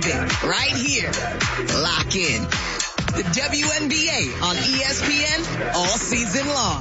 season right here. Lock in. The WNBA on ESPN all season long.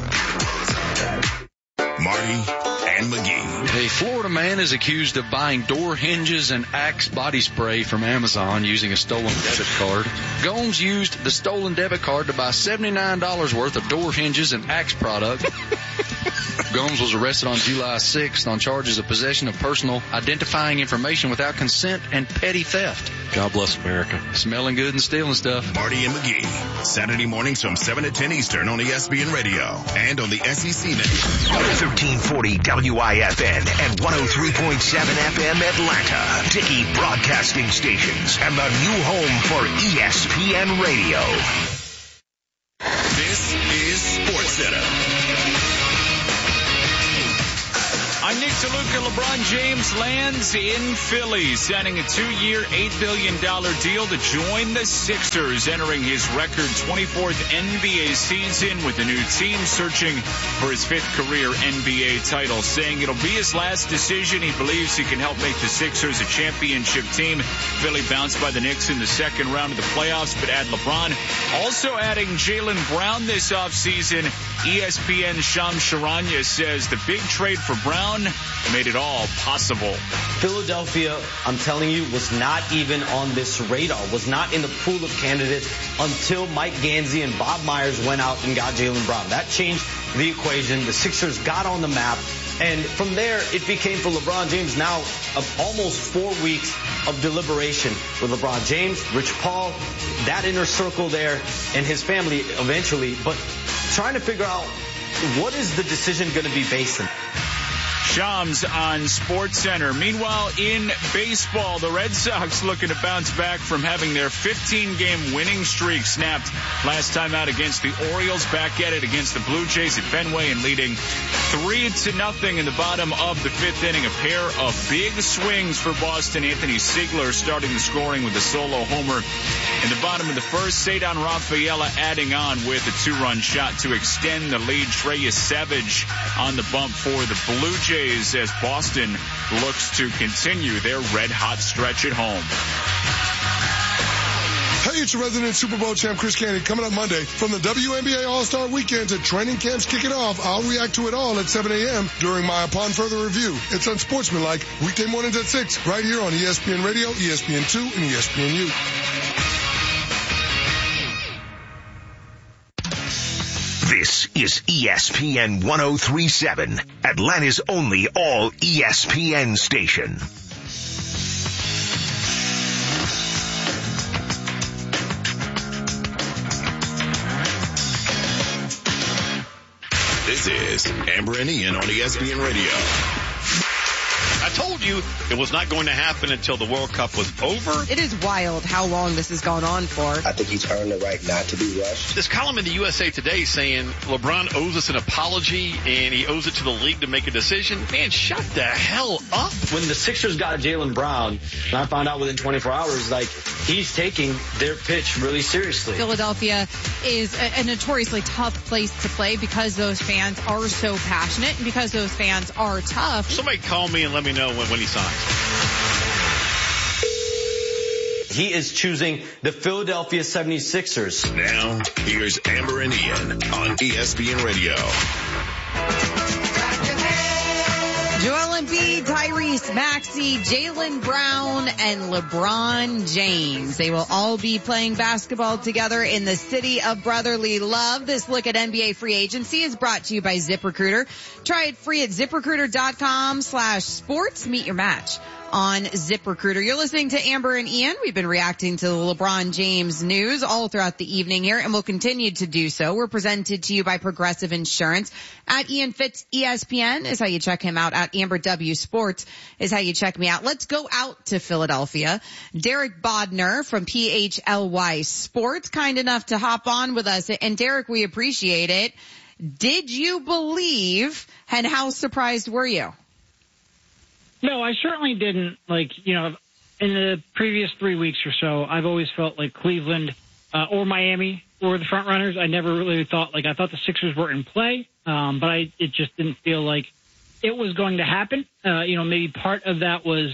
Marty and McGee. A Florida man is accused of buying door hinges and Axe body spray from Amazon using a stolen debit card. Gomes used the stolen debit card to buy $79 worth of door hinges and Axe product. Gomes was arrested on July 6th on charges of possession of personal identifying information without consent and petty theft. God bless America. Smelling good and stealing stuff. Marty and McGee. Saturday mornings from 7 to 10 Eastern on ESPN Radio and on the SEC Network. 1340 WIFN and 103.7 FM Atlanta. Dickey Broadcasting Stations and the new home for ESPN Radio. This is SportsCenter. I'm Nick DeLuca. LeBron James lands in Philly, signing a 2-year, $8 billion deal to join the Sixers, entering his record 24th NBA season with a new team searching for his 5th career NBA title, saying it'll be his last decision. He believes he can help make the Sixers a championship team. Philly bounced by the Knicks in the second round of the playoffs, but add LeBron. Also adding Jaylen Brown this offseason. ESPN's Shams Charania says the big trade for Brown made it all possible. Philadelphia, I'm telling you, was not even on this radar, was not in the pool of candidates until Mike Gansey and Bob Myers went out and got Jaylen Brown. That changed the equation. The Sixers got on the map. And from there, it became for LeBron James now of almost 4 weeks of deliberation with LeBron James, Rich Paul, that inner circle there, and his family eventually. But trying to figure out what is the decision going to be based on. Shams on SportsCenter. Meanwhile, in baseball, the Red Sox looking to bounce back from having their 15-game winning streak snapped last time out against the Orioles. Back at it against the Blue Jays at Fenway and leading 3-0 in the bottom of the 5th inning. A pair of big swings for Boston. Anthony Ziegler starting the scoring with a solo homer in the bottom of the first. Ceddanne Rafaela adding on with a 2-run shot to extend the lead. Treyas Savage on the bump for the Blue Jays as Boston looks to continue their red-hot stretch at home. Hey, it's your resident Super Bowl champ, Chris Candy, coming up Monday. From the WNBA All-Star Weekend to training camps kicking off, I'll react to it all at 7 a.m. during my Upon Further Review. It's Unsportsmanlike, weekday mornings at 6, right here on ESPN Radio, ESPN2, and ESPNU. This is ESPN 103.7, Atlanta's only all ESPN station. This is Amber and Ian on ESPN Radio. I told you it was not going to happen until the World Cup was over. It is wild how long this has gone on for. I think he's earned the right not to be rushed. This column in the USA Today saying LeBron owes us an apology and he owes it to the league to make a decision. Man, shut the hell up. When the Sixers got Jaylen Brown, and I found out within 24 hours, like, he's taking their pitch really seriously. Philadelphia is a notoriously tough place to play because those fans are so passionate and because those fans are tough. Somebody call me and let me know when he signs. He is choosing the Philadelphia 76ers. Now, here's Amber and Ian on ESPN Radio. Joel Embiid, Tyrese Maxey, Jaylen Brown, and LeBron James. They will all be playing basketball together in the city of brotherly love. This look at NBA free agency is brought to you by ZipRecruiter. Try it free at ZipRecruiter.com/sports. Meet your match on ZipRecruiter. You're listening to Amber and Ian. We've been reacting to the LeBron James news all throughout the evening here, and we'll continue to do so. We're presented to you by Progressive Insurance. At Ian Fitz ESPN is how you check him out. At Amber W Sports is how you check me out. Let's go out to Philadelphia. Derek Bodner from PHLY Sports, kind enough to hop on with us. And Derek, we appreciate it. Did you believe, and how surprised were you? No, I certainly didn't. Like, you know, in the previous 3 weeks or so, I've always felt like Cleveland or Miami were the front runners. I never really thought, like, I thought the Sixers were in play, but it just didn't feel like it was going to happen. You know, maybe part of that was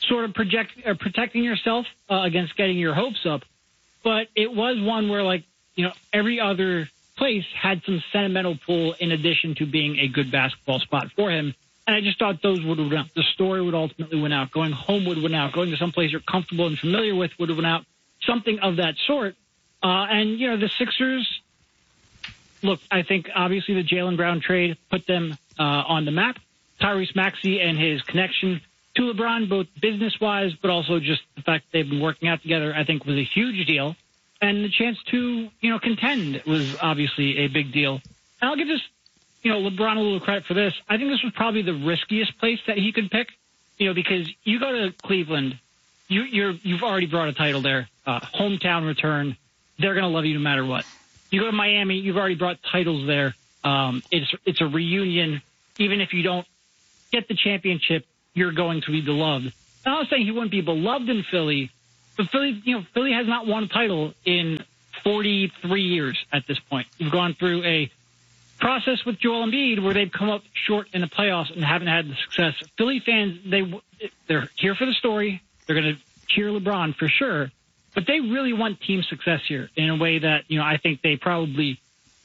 sort of protecting yourself against getting your hopes up. But it was one where, like, every other place had some sentimental pull in addition to being a good basketball spot for him. And I just thought those would win out. The story would ultimately win out. Going home would win out. Going to some place you're comfortable and familiar with would win out. Something of that sort. And the Sixers, look, I think obviously the Jaylen Brown trade put them on the map. Tyrese Maxey and his connection to LeBron, both business-wise, but also just the fact they've been working out together, I think was a huge deal. And the chance to, contend was obviously a big deal. And I'll give this, LeBron a little credit for this. I think this was probably the riskiest place that he could pick, because you go to Cleveland, you've already brought a title there, hometown return. They're going to love you no matter what. You go to Miami, you've already brought titles there. It's a reunion. Even if you don't get the championship, you're going to be beloved. I'm not saying he wouldn't be beloved in Philly, but Philly has not won a title in 43 years at this point. You've gone through a process with Joel Embiid where they've come up short in the playoffs and haven't had the success. Philly fans, they're here for the story. They're going to cheer LeBron for sure, but they really want team success here in a way that, I think they probably,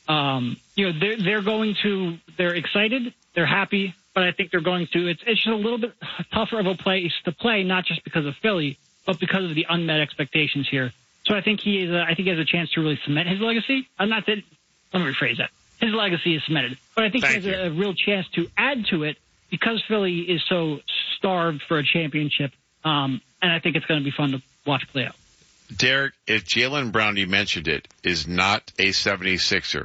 they're excited, they're happy, but I think they're going to, it's just a little bit tougher of a place to play, not just because of Philly, but because of the unmet expectations here. So I think he has a chance to really cement his legacy. Let me rephrase that. His legacy is cemented, but I think he has a real chance to add to it because Philly is so starved for a championship. And I think it's going to be fun to watch play out. Derek, if Jaylen Brown, you mentioned it, is not a 76er,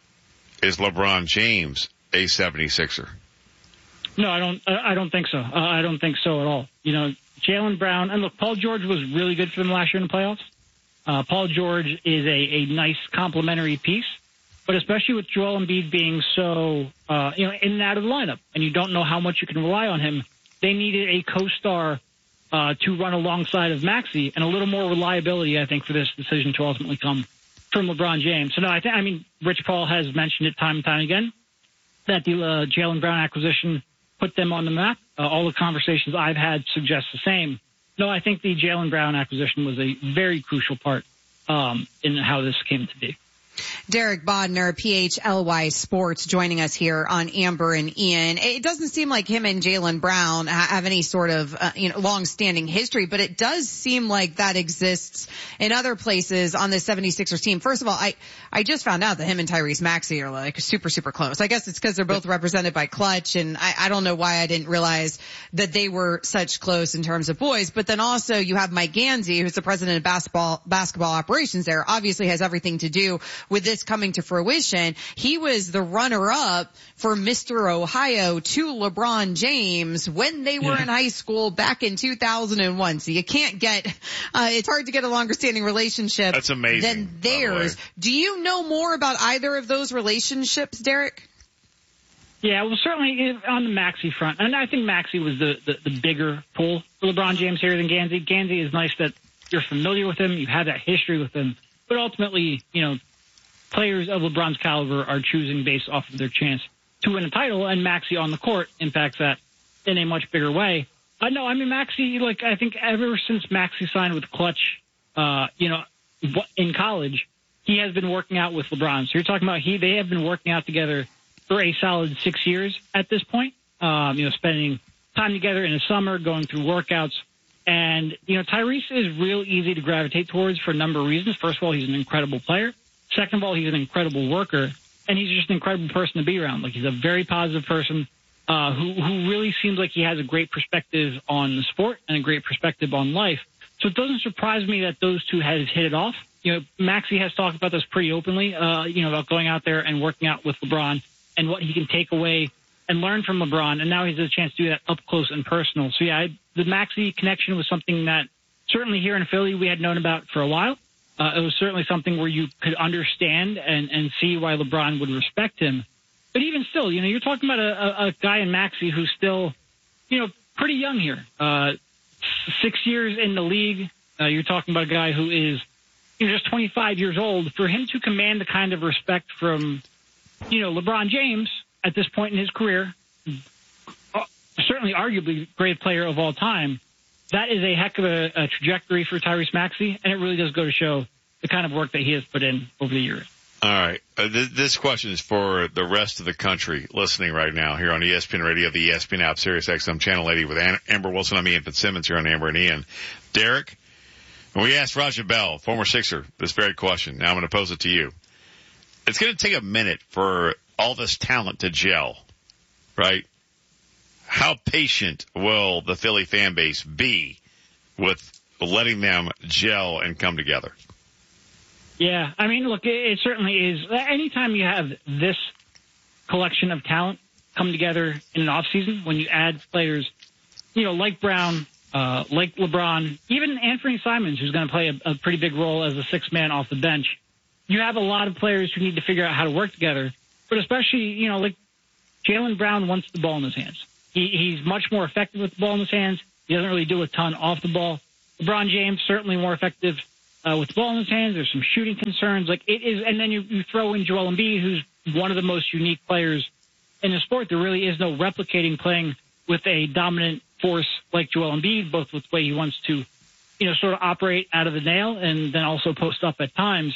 is LeBron James a 76er? No, I don't think so. I don't think so at all. Jaylen Brown, and look, Paul George was really good for them last year in the playoffs. Paul George is a nice complementary piece, but especially with Joel Embiid being so, in and out of the lineup, and you don't know how much you can rely on him, they needed a co-star to run alongside of Maxey and a little more reliability, I think, for this decision to ultimately come from LeBron James. So no, Rich Paul has mentioned it time and time again that the Jaylen Brown acquisition put them on the map. All the conversations I've had suggest the same. No, I think the Jaylen Brown acquisition was a very crucial part in how this came to be. Derek Bodner, PHLY Sports, joining us here on Amber and Ian. It doesn't seem like him and Jaylen Brown have any sort of, long-standing history, but it does seem like that exists in other places on the 76ers team. First of all, I just found out that him and Tyrese Maxey are like super, super close. I guess it's because they're both represented by Clutch, and I don't know why I didn't realize that they were such close in terms of boys. But then also you have Mike Gansey, who's the president of basketball operations there, obviously has everything to do with this coming to fruition. He was the runner-up for Mr. Ohio to LeBron James when they were in high school back in 2001. So you can't get, it's hard to get a longer standing relationship That's amazing, than theirs. Do you know more about either of those relationships, Derek? Yeah, well, certainly on the Maxey front. And I think Maxey was the bigger pull for LeBron James here than Gansey. Gansey is nice that you're familiar with him. You have that history with him. But ultimately, players of LeBron's caliber are choosing based off of their chance to win a title, and Maxey on the court impacts that in a much bigger way. Maxey, I think ever since Maxey signed with Clutch, in college, he has been working out with LeBron. So you're talking about they have been working out together for a solid 6 years at this point, spending time together in the summer, going through workouts. And, Tyrese is real easy to gravitate towards for a number of reasons. First of all, he's an incredible player. Second of all, he's an incredible worker, and he's just an incredible person to be around. He's a very positive person who really seems like he has a great perspective on the sport and a great perspective on life. So it doesn't surprise me that those two have hit it off. Maxey has talked about this pretty openly, about going out there and working out with LeBron and what he can take away and learn from LeBron, and now he has a chance to do that up close and personal. So, the Maxey connection was something that certainly here in Philly we had known about for a while. It was certainly something where you could understand and see why LeBron would respect him. But even still, you're talking about a guy in Maxey who's still, pretty young here. 6 years in the league. You're talking about a guy who is just 25 years old. For him to command the kind of respect from, LeBron James at this point in his career, certainly arguably great player of all time, that is a heck of a trajectory for Tyrese Maxey, and it really does go to show the kind of work that he has put in over the years. All right. This question is for the rest of the country listening right now here on ESPN Radio, the ESPN app, Sirius XM Channel 80 with Amber Wilson. I'm Ian Fitzsimmons here on Amber and Ian. Derek, we asked Raja Bell, former Sixer, this very question. Now I'm going to pose it to you. It's going to take a minute for all this talent to gel, right? How patient will the Philly fan base be with letting them gel and come together? Yeah, I mean, look, it certainly is. Anytime you have this collection of talent come together in an offseason, when you add players, like Brown, like LeBron, even Anthony Simons, who's going to play a pretty big role as a sixth man off the bench, you have a lot of players who need to figure out how to work together. But especially, like Jaylen Brown wants the ball in his hands. He's much more effective with the ball in his hands. He doesn't really do a ton off the ball. LeBron James, certainly more effective with the ball in his hands. There's some shooting concerns. And then you throw in Joel Embiid, who's one of the most unique players in the sport. There really is no replicating playing with a dominant force like Joel Embiid, both with the way he wants to, sort of operate out of the nail and then also post up at times.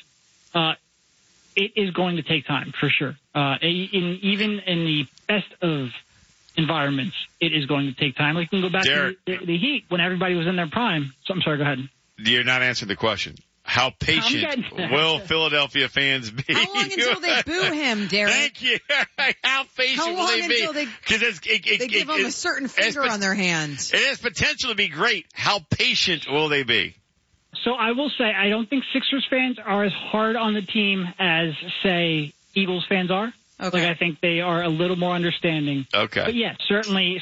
It is going to take time for sure. Even in the best of environments, it is going to take time. We can go back to the Heat when everybody was in their prime. So I'm sorry, go ahead. You're not answering the question. How patient will Philadelphia fans be? How long until they boo him, Derek? Thank you. How patient will they be? How long until they give him a certain finger on their hand? It has potential to be great. How patient will they be? So I will say I don't think Sixers fans are as hard on the team as, say, Eagles fans are. Okay. I think they are a little more understanding. Okay. But yeah, certainly,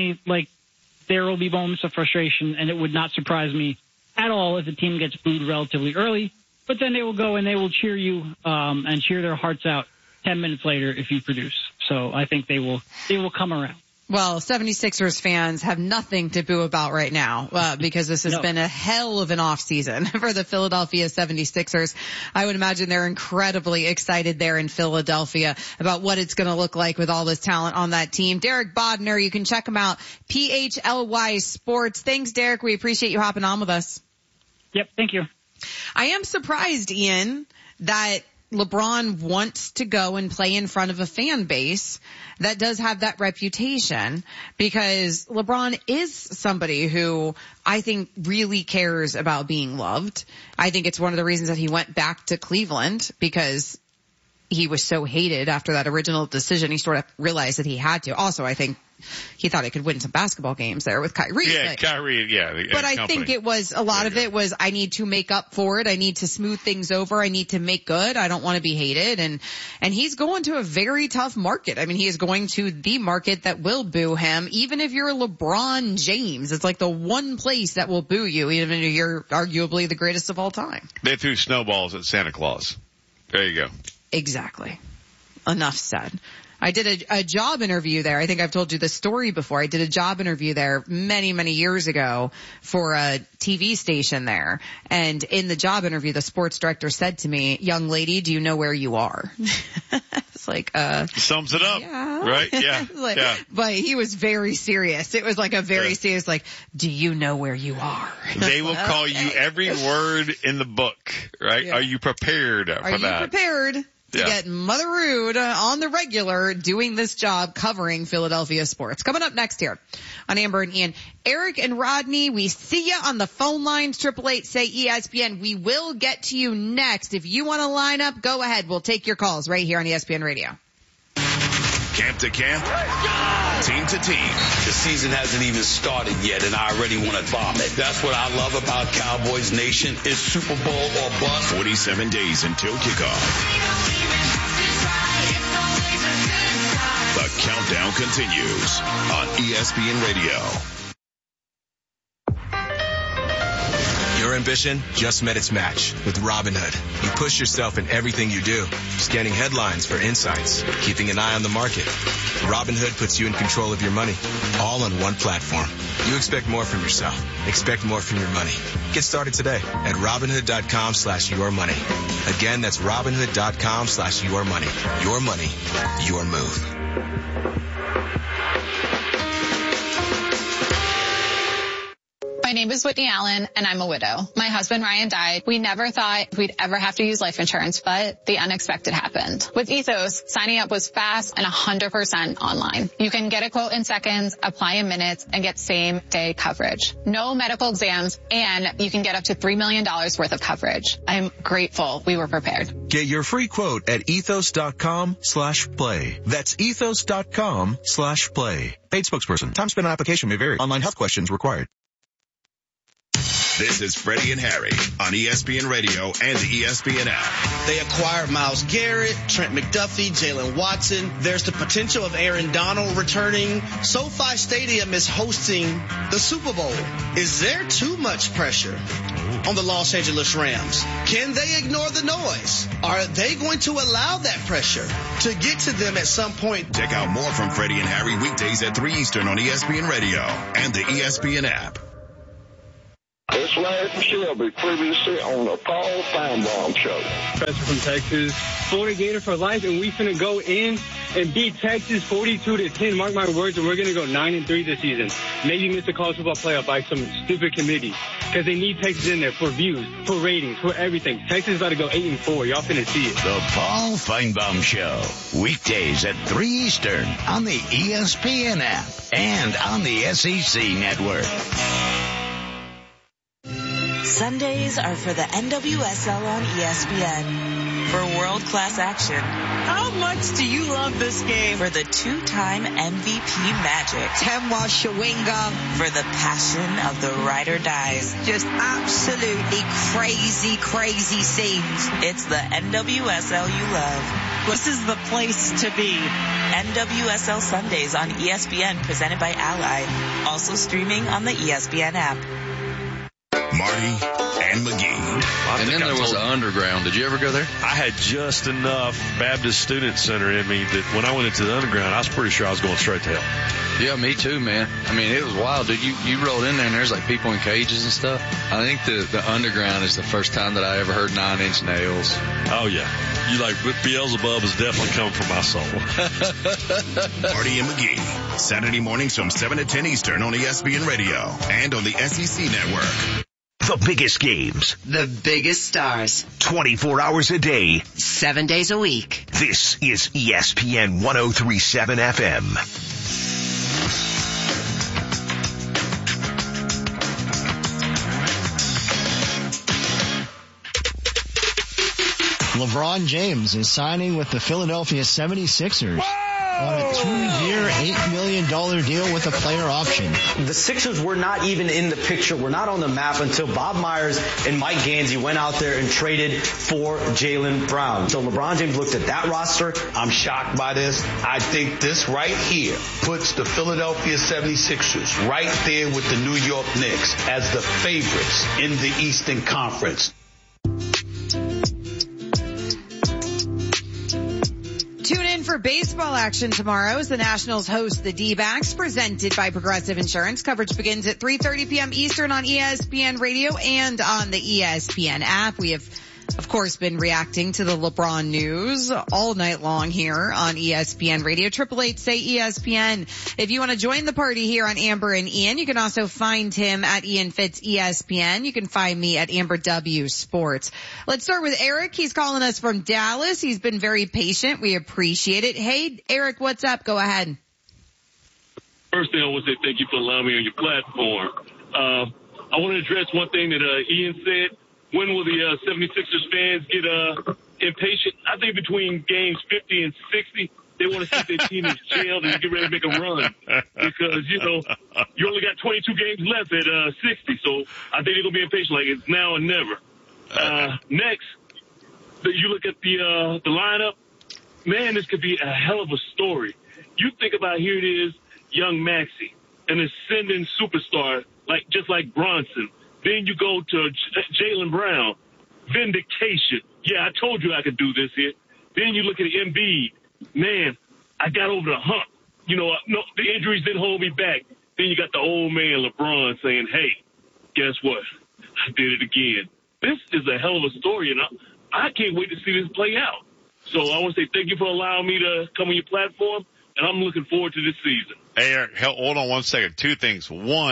there will be moments of frustration, and it would not surprise me at all if the team gets booed relatively early. But then they will go and they will cheer you and cheer their hearts out 10 minutes later if you produce. So I think they will come around. Well, 76ers fans have nothing to boo about right now because this has been a hell of an offseason for the Philadelphia 76ers. I would imagine they're incredibly excited there in Philadelphia about what it's going to look like with all this talent on that team. Derek Bodner, you can check him out, PHLY Sports. Thanks, Derek. We appreciate you hopping on with us. Yep, thank you. I am surprised, Ian, that LeBron wants to go and play in front of a fan base that does have that reputation, because LeBron is somebody who I think really cares about being loved. I think it's one of the reasons that he went back to Cleveland, because he was so hated after that original decision. He sort of realized that he had to. Also, I think he thought he could win some basketball games there with Kyrie. Yeah, Kyrie, yeah. But I think it was, a lot of it was, I need to make up for it. I need to smooth things over. I need to make good. I don't want to be hated. And he's going to a very tough market. I mean, he is going to the market that will boo him. Even if you're LeBron James, it's like the one place that will boo you, even if you're arguably the greatest of all time. They threw snowballs at Santa Claus. There you go. Exactly. Enough said. I did a job interview there. I think I've told you this story before. I did a job interview there many, many years ago for a TV station there. And in the job interview, the sports director said to me, "Young lady, do you know where you are?" It's like, sums it up. Yeah. Right? Yeah. Yeah. But he was very serious. It was like a very serious, like, do you know where you are? They will call you every word in the book, right? Yeah. Are you prepared for that? Are you prepared to get Mother Rude on the regular doing this job covering Philadelphia sports? Coming up next here on Amber and Ian, Eric and Rodney, we see you on the phone lines, 888-SAY-ESPN. We will get to you next. If you want to line up, go ahead. We'll take your calls right here on ESPN Radio. Camp to camp, team to team. The season hasn't even started yet, and I already want to vomit. That's what I love about Cowboys Nation. It's Super Bowl or bust. 47 days until kickoff. The countdown continues on ESPN Radio. Your ambition just met its match with Robinhood. You push yourself in everything you do, scanning headlines for insights, keeping an eye on the market. Robinhood puts you in control of your money, all on one platform. You expect more from yourself. Expect more from your money. Get started today at Robinhood.com/yourmoney. Again, that's Robinhood.com/yourmoney. Your money, your move. My name is Whitney Allen, and I'm a widow. My husband, Ryan, died. We never thought we'd ever have to use life insurance, but the unexpected happened. With Ethos, signing up was fast and 100% online. You can get a quote in seconds, apply in minutes, and get same-day coverage. No medical exams, and you can get up to $3 million worth of coverage. I'm grateful we were prepared. Get your free quote at ethos.com/play. That's ethos.com/play. Paid spokesperson. Time spent on application may vary. Online health questions required. This is Freddie and Harry on ESPN Radio and the ESPN app. They acquired Myles Garrett, Trent McDuffie, Jalen Watson. There's the potential of Aaron Donald returning. SoFi Stadium is hosting the Super Bowl. Is there too much pressure on the Los Angeles Rams? Can they ignore the noise? Are they going to allow that pressure to get to them at some point? Check out more from Freddie and Harry weekdays at 3 Eastern on ESPN Radio and the ESPN app. It's Larry Shelby, previously on the Paul Feinbaum Show. Professor from Texas, Florida Gator for life, and we finna go in and beat Texas 42-10. Mark my words, and we're gonna go 9-3 this season. Maybe miss the college football playoff by some stupid committee because they need Texas in there for views, for ratings, for everything. Texas is about to go 8-4. Y'all finna see it. The Paul Feinbaum Show, weekdays at 3 Eastern on the ESPN app and on the SEC network. Sundays are for the NWSL on ESPN. For world-class action. How much do you love this game? For the two-time MVP Magic. Temwa Shawinga. For the passion of the ride or dies. Just absolutely crazy, crazy scenes. It's the NWSL you love. This is the place to be. NWSL Sundays on ESPN, presented by Ally. Also streaming on the ESPN app. Marty and McGee. And then there was the underground. Did you ever go there? I had just enough Baptist Student Center in me that when I went into the underground, I was pretty sure I was going straight to hell. Yeah, me too, man. I mean, it was wild, dude. You rolled in there and there's like people in cages and stuff. I think the underground is the first time that I ever heard 9 Inch Nails. Oh, yeah. You like, Beelzebub is definitely coming from my soul. Marty and McGee. Saturday mornings from 7 to 10 Eastern on ESPN Radio and on the SEC network. The biggest games. The biggest stars. 24 hours a day. 7 days a week. This is ESPN 103.7 FM. LeBron James is signing with the Philadelphia 76ers. On a 2-year, $8 million deal with a player option. The Sixers were not even in the picture, were not on the map until Bob Myers and Mike Gansey went out there and traded for Jaylen Brown. So LeBron James looked at that roster. I'm shocked by this. I think this right here puts the Philadelphia 76ers right there with the New York Knicks as the favorites in the Eastern Conference. Tune in for baseball action tomorrow as the Nationals host the D-backs, presented by Progressive Insurance. Coverage begins at 3:30 p.m. Eastern on ESPN Radio and on the ESPN app. We have, of course, been reacting to the LeBron news all night long here on ESPN Radio. 888-SAY-ESPN. If you want to join the party here on Amber and Ian, you can also find him at Ian Fitz ESPN. You can find me at Amber W Sports. Let's start with Eric. He's calling us from Dallas. He's been very patient. We appreciate it. Hey, Eric, what's up? Go ahead. First thing I want to say thank you for allowing me on your platform. I want to address one thing that Ian said. When will the 76ers fans get impatient? I think between games 50 and 60, they want to see their team is jailed and get ready to make a run. Because, you only got 22 games left at 60. So I think they're going to be impatient like it's now or never. Next, you look at the lineup. Man, this could be a hell of a story. You think about, here it is, young Maxey, an ascending superstar, just like Bronson. Then you go to Jaylen Brown, vindication. Yeah, I told you I could do this here. Then you look at Embiid. Man, I got over the hump. No, the injuries didn't hold me back. Then you got the old man LeBron saying, hey, guess what? I did it again. This is a hell of a story, and I can't wait to see this play out. So I want to say thank you for allowing me to come on your platform, and I'm looking forward to this season. Hey, Eric, hold on one second. Two things. One,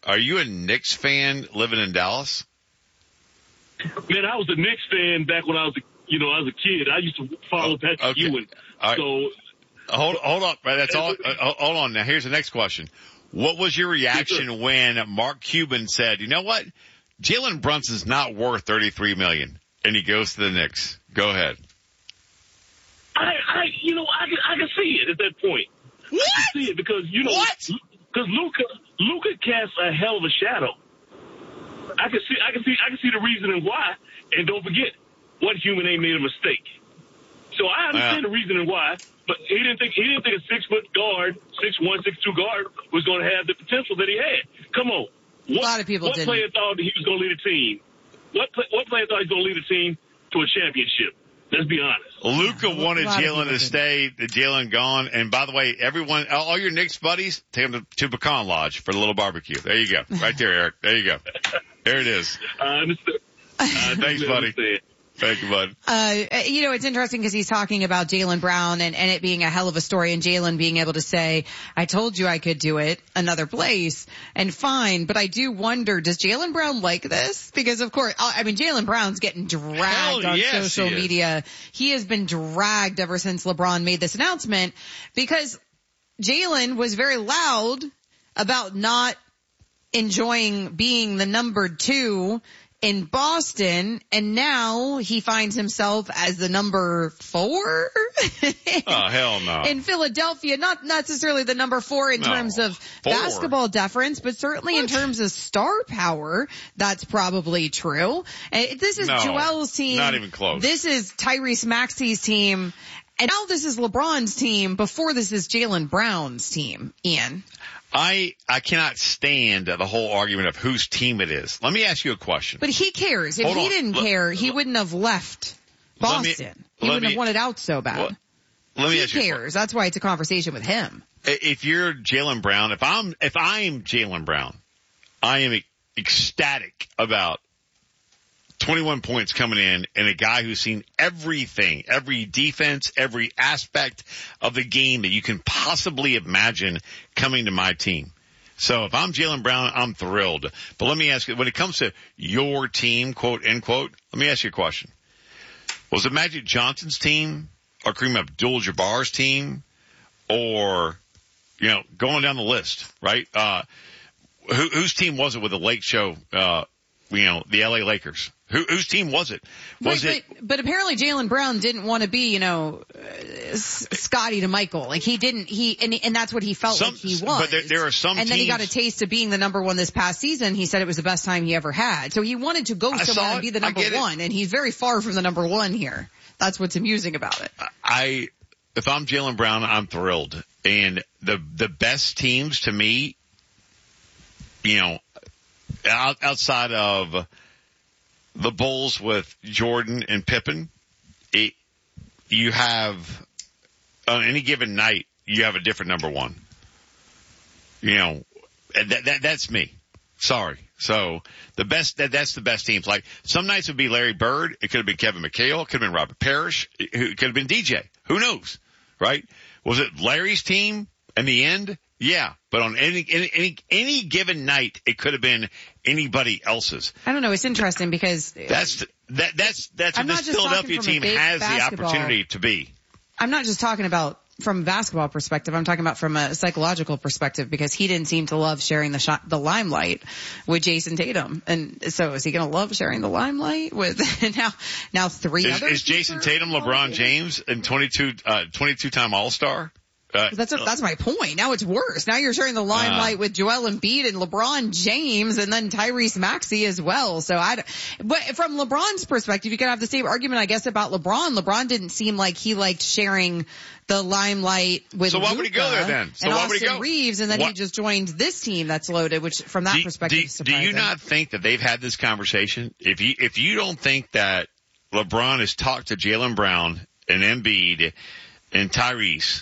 Are you a Knicks fan living in Dallas? Man, I was a Knicks fan back when I was a kid. I used to follow Patrick Ewing. All right. So hold up. Right, that's all. Hold on. Now here's the next question. What was your reaction when Mark Cuban said, "You know what? Jalen Brunson's not worth $33 million," and he goes to the Knicks? Go ahead. I can see it at that point. What? I can see it because because Luka casts a hell of a shadow. I can see the reasoning why, and don't forget, what human ain't made a mistake. So I understand the reasoning why, but he didn't think a 6 foot guard, 6'1", 6'2" guard was going to have the potential that he had. Come on, a lot of people didn't. What player thought he was going to lead a team? What player thought he was going to lead a team to a championship? Let's be honest. Luka wanted Jalen to stay. Jalen gone. And by the way, everyone, all your Knicks buddies, take them to Pecan Lodge for the little barbecue. There you go. Right there, Eric. There you go. There it is. I understand. Thanks, buddy. Thank you, bud. It's interesting because he's talking about Jaylen Brown and it being a hell of a story and Jalen being able to say, I told you I could do it another place and fine. But I do wonder, does Jaylen Brown like this? Because of course, Jaylen Brown's getting dragged on social media. He has been dragged ever since LeBron made this announcement because Jalen was very loud about not enjoying being the number 2 in Boston, and now he finds himself as the number 4 oh, hell no. in Philadelphia. Not necessarily the number 4 in terms of basketball deference, but certainly in terms of star power, that's probably true. This is Joel's team. Not even close. This is Tyrese Maxey's team. And now this is LeBron's team. Before this is Jaylen Brown's team, Ian. I cannot stand the whole argument of whose team it is. Let me ask you a question. But he cares. If he didn't care, he wouldn't have left Boston. He wouldn't have wanted out so bad. He cares. That's why it's a conversation with him. If you're Jaylen Brown, if I'm Jaylen Brown, I am ecstatic about 21 points coming in and a guy who's seen everything, every defense, every aspect of the game that you can possibly imagine coming to my team. So if I'm Jaylen Brown, I'm thrilled. But let me ask you, when it comes to your team, quote, end quote, let me ask you a question. Was it Magic Johnson's team or Kareem Abdul-Jabbar's team or, going down the list, right? Whose team was it with the Lake Show, the LA Lakers? Whose team was it? But apparently Jaylen Brown didn't want to be, Scotty to Michael. Like and that's what he felt like he was. But there are some and then he got a taste of being the number 1 this past season. He said it was the best time he ever had. So he wanted to go somewhere and be the number 1, and he's very far from the number 1 here. That's what's amusing about it. If I'm Jaylen Brown, I'm thrilled. And the best teams to me, outside of the Bulls with Jordan and Pippen, you have, on any given night, you have a different number 1. That's me. Sorry. So that's the best teams. Like some nights would be Larry Bird. It could have been Kevin McHale. It could have been Robert Parrish. It could have been DJ. Who knows? Right? Was it Larry's team in the end? Yeah, but on any given night, it could have been anybody else's. I don't know. It's interesting because that's what this Philadelphia team has the opportunity to be. I'm not just talking about from a basketball perspective. I'm talking about from a psychological perspective because he didn't seem to love sharing the limelight with Jason Tatum. And so is he going to love sharing the limelight with now 3 others? Is Jason Tatum LeBron James and 22-time All-Star? That's my point. Now it's worse. Now you're sharing the limelight with Joel Embiid and LeBron James and then Tyrese Maxey as well. But from LeBron's perspective, you could have the same argument, I guess, about LeBron. LeBron didn't seem like he liked sharing the limelight with Luka. So why would he go there then? And Austin Reeves, and then he just joined this team that's loaded, which from that perspective is surprising. Do you not think that they've had this conversation? If you don't think that LeBron has talked to Jaylen Brown and Embiid and Tyrese,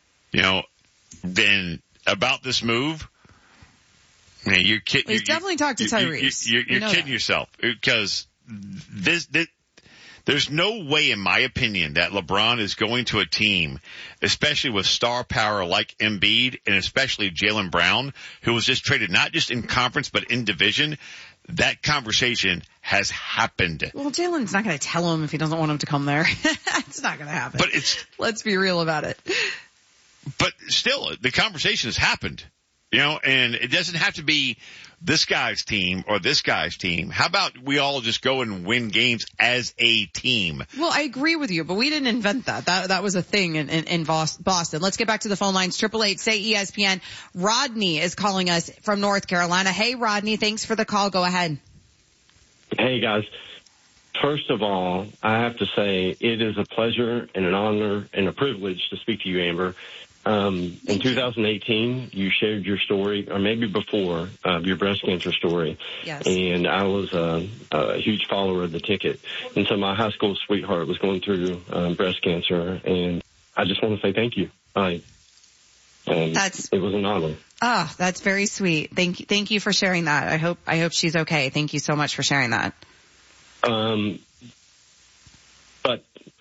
then about this move, man, you're kidding. He's definitely talked to Tyrese. You're kidding yourself because this There's no way, in my opinion, that LeBron is going to a team, especially with star power like Embiid and especially Jaylen Brown, who was just traded not just in conference but in division. That conversation has happened. Well, Jalen's not going to tell him if he doesn't want him to come there. It's not going to happen. But let's be real about it. But still, the conversation has happened, and it doesn't have to be this guy's team or this guy's team. How about we all just go and win games as a team? Well, I agree with you, but we didn't invent that. That was a thing in Boston. Let's get back to the phone lines. 888-SAY-ESPN. Rodney is calling us from North Carolina. Hey, Rodney, thanks for the call. Go ahead. Hey, guys. First of all, I have to say it is a pleasure and an honor and a privilege to speak to you, Amber. In 2018, you shared your story, or maybe before, your breast cancer story. Yes. And I was a huge follower of the ticket. And so my high school sweetheart was going through breast cancer, and I just want to say thank you. It was an honor. Oh, that's very sweet. Thank you for sharing that. I hope she's okay. Thank you so much for sharing that.